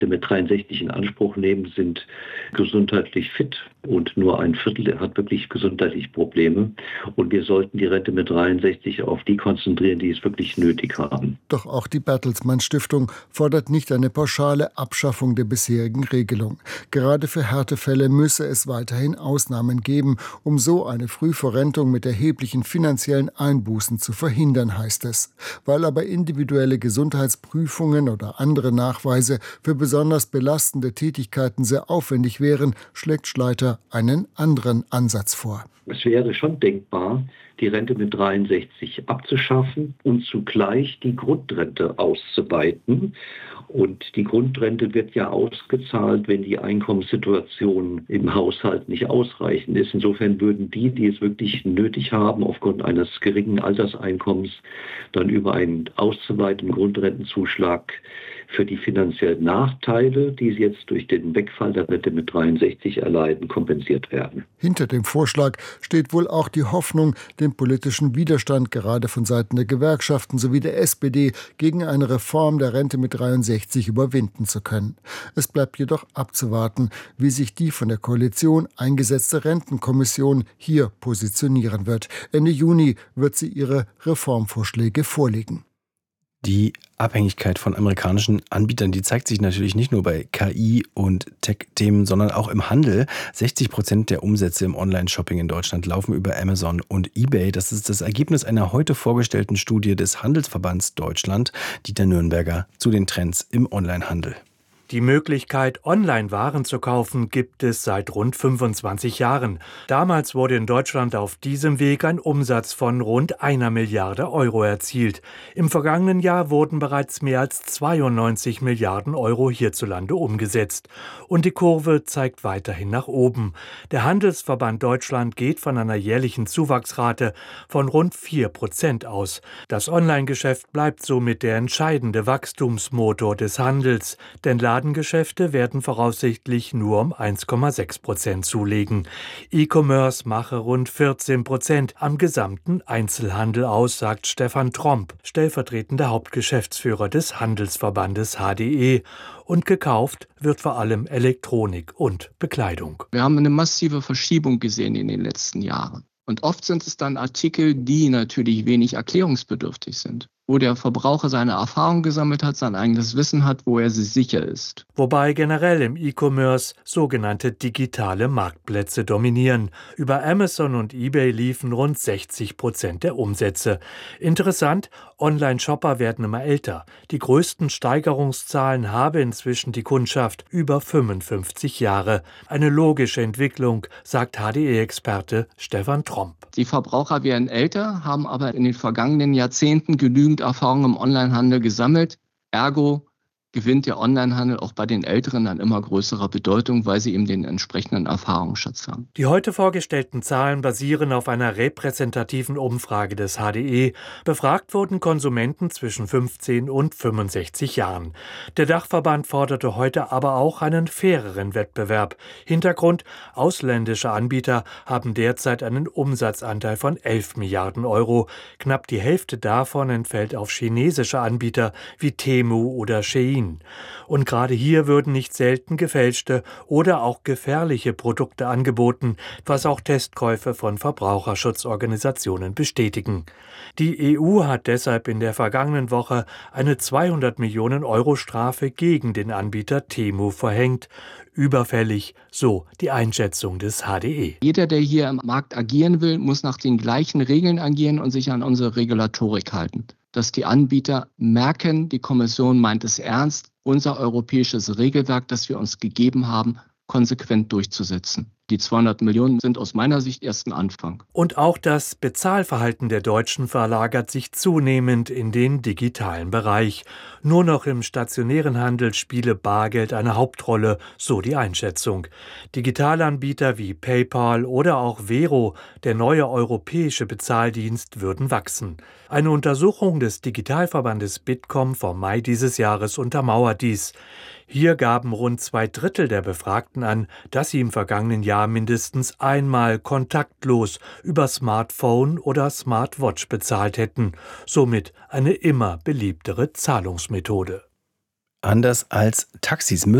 mit 63 in Anspruch nehmen, sind gesundheitlich fit und nur ein Viertel hat wirklich gesundheitliche Probleme. Und wir sollten die Rente mit 63 auf die konzentrieren, die es wirklich nötig haben. Doch auch die Bertelsmann Stiftung fordert nicht eine pauschale Abschaffung der bisherigen Regelung. Gerade für Härtefälle müsse es weiterhin Ausnahmen geben, um so eine Frühverrentung mit erheblichen finanziellen Einbußen zu verhindern, heißt es. Weil aber individuelle Gesundheitsprüfungen oder andere Nachweise für besonders belastende Tätigkeiten sehr aufwendig wären, schlägt Schleiter einen anderen Ansatz vor. Es wäre schon denkbar, die Rente mit 63 abzuschaffen und zugleich die Grundrente auszuweiten. Und die Grundrente wird ja ausgezahlt, wenn die Einkommenssituation im Haushalt nicht ausreichend ist. Insofern würden die es wirklich nötig haben, aufgrund eines geringen Alterseinkommens, dann über einen auszuweitenden Grundrentenzuschlag für die finanziellen Nachteile, die sie jetzt durch den Wegfall der Rente mit 63 erleiden, kompensiert werden. Hinter dem Vorschlag steht wohl auch die Hoffnung, den politischen Widerstand gerade von Seiten der Gewerkschaften sowie der SPD gegen eine Reform der Rente mit 63 überwinden zu können. Es bleibt jedoch abzuwarten, wie sich die von der Koalition eingesetzte Rentenkommission hier positionieren wird. Ende Juni wird sie ihre Reformvorschläge vorlegen. Die Abhängigkeit von amerikanischen Anbietern, die zeigt sich natürlich nicht nur bei KI und Tech-Themen, sondern auch im Handel. 60% der Umsätze im Online-Shopping in Deutschland laufen über Amazon und eBay. Das ist das Ergebnis einer heute vorgestellten Studie des Handelsverbands Deutschland, Dieter Nürnberger, zu den Trends im Onlinehandel. Die Möglichkeit, Online-Waren zu kaufen, gibt es seit rund 25 Jahren. Damals wurde in Deutschland auf diesem Weg ein Umsatz von rund 1 Milliarde Euro erzielt. Im vergangenen Jahr wurden bereits mehr als 92 Milliarden Euro hierzulande umgesetzt. Und die Kurve zeigt weiterhin nach oben. Der Handelsverband Deutschland geht von einer jährlichen Zuwachsrate von rund 4% aus. Das Online-Geschäft bleibt somit der entscheidende Wachstumsmotor des Handels, denn Ladengeschäfte werden voraussichtlich nur um 1,6% zulegen. E-Commerce mache rund 14% am gesamten Einzelhandel aus, sagt Stefan Tromp, stellvertretender Hauptgeschäftsführer des Handelsverbandes HDE. Und gekauft wird vor allem Elektronik und Bekleidung. Wir haben eine massive Verschiebung gesehen in den letzten Jahren. Und oft sind es dann Artikel, die natürlich wenig erklärungsbedürftig sind, wo der Verbraucher seine Erfahrung gesammelt hat, sein eigenes Wissen hat, wo er sich sicher ist. Wobei generell im E-Commerce sogenannte digitale Marktplätze dominieren. Über Amazon und eBay liefen rund 60% der Umsätze. Interessant, Online-Shopper werden immer älter. Die größten Steigerungszahlen habe inzwischen die Kundschaft über 55 Jahre. Eine logische Entwicklung, sagt HDE-Experte Stefan Tromp. Die Verbraucher werden älter, haben aber in den vergangenen Jahrzehnten genügend Erfahrung im Onlinehandel gesammelt. Ergo gewinnt der Onlinehandel auch bei den Älteren an immer größerer Bedeutung, weil sie eben den entsprechenden Erfahrungsschatz haben. Die heute vorgestellten Zahlen basieren auf einer repräsentativen Umfrage des HDE. Befragt wurden Konsumenten zwischen 15 und 65 Jahren. Der Dachverband forderte heute aber auch einen faireren Wettbewerb. Hintergrund: ausländische Anbieter haben derzeit einen Umsatzanteil von 11 Milliarden Euro. Knapp die Hälfte davon entfällt auf chinesische Anbieter wie Temu oder Shein. Und gerade hier würden nicht selten gefälschte oder auch gefährliche Produkte angeboten, was auch Testkäufe von Verbraucherschutzorganisationen bestätigen. Die EU hat deshalb in der vergangenen Woche eine 200 Millionen Euro Strafe gegen den Anbieter Temu verhängt. Überfällig, so die Einschätzung des HDE. Jeder, der hier im Markt agieren will, muss nach den gleichen Regeln agieren und sich an unsere Regulatorik halten. Dass die Anbieter merken, die Kommission meint es ernst, unser europäisches Regelwerk, das wir uns gegeben haben, konsequent durchzusetzen. Die 200 Millionen sind aus meiner Sicht erst ein Anfang. Und auch das Bezahlverhalten der Deutschen verlagert sich zunehmend in den digitalen Bereich. Nur noch im stationären Handel spiele Bargeld eine Hauptrolle, so die Einschätzung. Digitalanbieter wie PayPal oder auch Vero, der neue europäische Bezahldienst, würden wachsen. Eine Untersuchung des Digitalverbandes Bitkom vom Mai dieses Jahres untermauert dies. Hier gaben rund 2/3 der Befragten an, dass sie im vergangenen Jahr mindestens einmal kontaktlos über Smartphone oder Smartwatch bezahlt hätten. Somit eine immer beliebtere Zahlungsmethode. Anders als Taxis